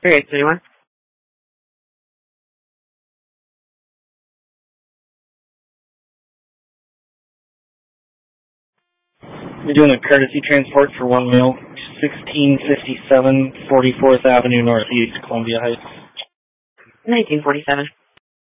3871. We're doing a courtesy transport for one male, 1657 44th Avenue Northeast, Columbia Heights. 1947.